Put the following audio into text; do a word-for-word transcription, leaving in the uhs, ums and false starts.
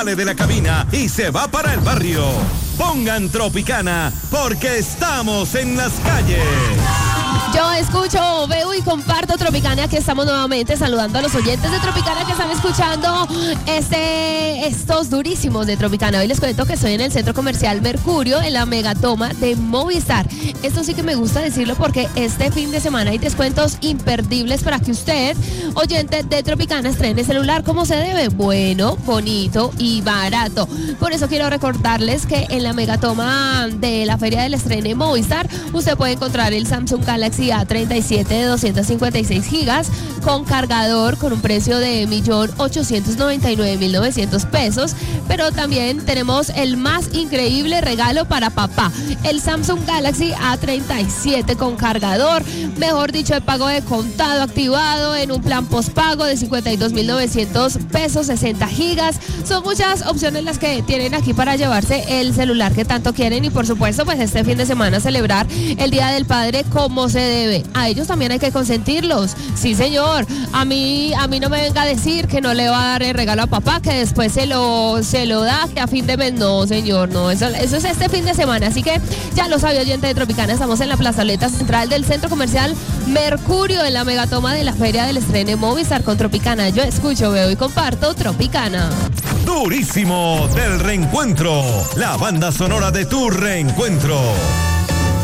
Sale de la cabina y se va para el barrio. Pongan Tropicana porque estamos en las calles. Yo escucho, veo y comparto Tropicana. Aquí estamos nuevamente saludando a los oyentes de Tropicana que están escuchando este, estos durísimos de Tropicana. Hoy les cuento que estoy en el Centro Comercial Mercurio, en la megatoma de Movistar. Esto sí que me gusta decirlo porque este fin de semana hay descuentos imperdibles para que usted, oyente de Tropicana, estrene celular como se debe. Bueno, bonito y barato. Por eso quiero recordarles que en la megatoma de la Feria del Estrene Movistar, usted puede encontrar el Samsung Galaxy A treinta y siete de doscientos cincuenta y seis gigas con cargador con un precio de un millón ochocientos noventa y nueve mil novecientos pesos, pero también tenemos el más increíble regalo para papá, el Samsung Galaxy A treinta y siete con cargador, mejor dicho, el pago de contado activado en un plan postpago de cincuenta y dos mil novecientos pesos, sesenta gigas. Son muchas opciones las que tienen aquí para llevarse el celular que tanto quieren y por supuesto pues este fin de semana celebrar el Día del Padre como se debe. A ellos también hay que consentirlos. Sí, señor. A mí, a mí no me venga a decir que no le va a dar el regalo a papá, que después se lo, se lo da, que a fin de mes. No, señor, no. Eso, eso es este fin de semana. Así que ya lo sabe, oyente de Tropicana. Estamos en la plazoleta central del Centro Comercial Mercurio, en la megatoma de la Feria del Estrene Movistar con Tropicana. Yo escucho, veo y comparto Tropicana. Durísimo del reencuentro. La banda sonora de tu reencuentro.